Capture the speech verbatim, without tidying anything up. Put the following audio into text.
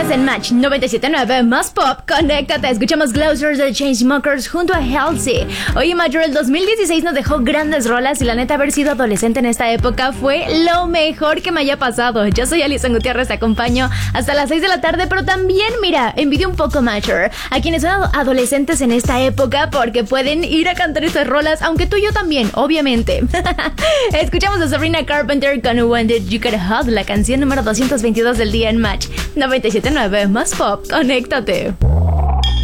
Estás en Match noventa y siete punto nueve más Pop. Conéctate, escuchamos Closer de Chainsmokers junto a Halsey. Oye, Major, el dos mil dieciséis nos dejó grandes rolas y la neta haber sido adolescente en esta época fue lo mejor que me haya pasado. Yo soy Alison Gutiérrez, te acompaño hasta las seis de la tarde, pero también, mira, envidio un poco, Major, a quienes son adolescentes en esta época porque pueden ir a cantar estas rolas, aunque tú y yo también, obviamente. Escuchamos a Sabrina Carpenter con When Did You Get Hot, la canción número doscientos veintidós del día en Match noventa y siete punto nueve más Pop. Conéctate.